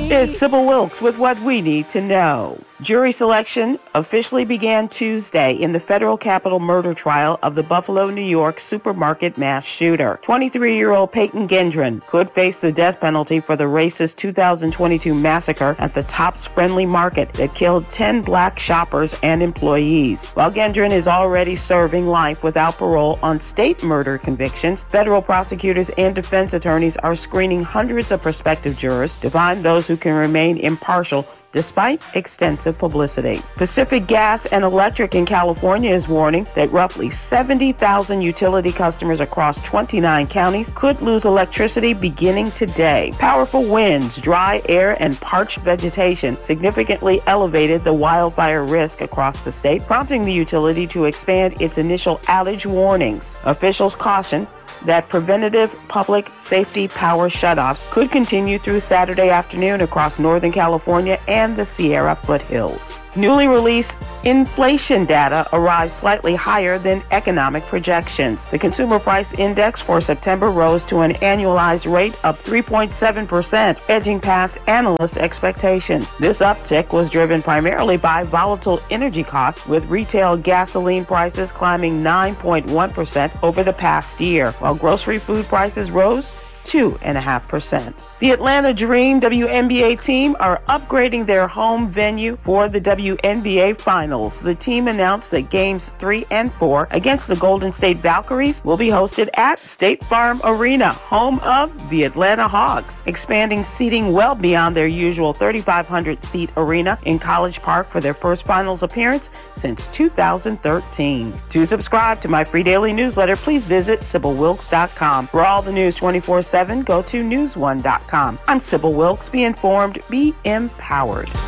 It's Sybil Wilkes with what we need to know. Jury selection officially began Tuesday in the federal capital murder trial of the Buffalo, New York supermarket mass shooter. 23-year-old Peyton Gendron could face the death penalty for the racist 2022 massacre at the Tops Friendly Market that killed 10 black shoppers and employees. While Gendron is already serving life without parole on state murder convictions, federal prosecutors and defense attorneys are screening hundreds of prospective jurors to find those who can remain impartial despite extensive publicity. Pacific Gas and Electric in California is warning that roughly 70,000 utility customers across 29 counties could lose electricity beginning today. Powerful winds, dry air, and parched vegetation significantly elevated the wildfire risk across the state, prompting the utility to expand its initial outage warnings. Officials caution that preventative public safety power shutoffs could continue through Saturday afternoon across Northern California and the Sierra foothills. Newly released inflation data arrived slightly higher than economic projections. The Consumer Price Index for September rose to an annualized rate of 3.7%, edging past analyst expectations. This uptick was driven primarily by volatile energy costs, with retail gasoline prices climbing 9.1% over the past year, while grocery food prices rose 2.5%. The Atlanta Dream WNBA team are upgrading their home venue for the WNBA Finals. The team announced that Games 3 and 4 against the Golden State Valkyries will be hosted at State Farm Arena, home of the Atlanta Hawks, expanding seating well beyond their usual 3,500-seat arena in College Park for their first Finals appearance since 2013. To subscribe to my free daily newsletter, please visit SybilWilkes.com. For all the news 24/7, go to newsone.com. I'm Sybil Wilkes. Be informed, be empowered.